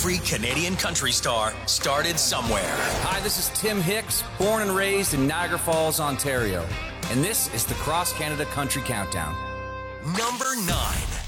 Every Canadian country star started somewhere. Hi, this is Tim Hicks, born and raised in Niagara Falls, Ontario. And this is the Cross Canada Country Countdown. Number 9.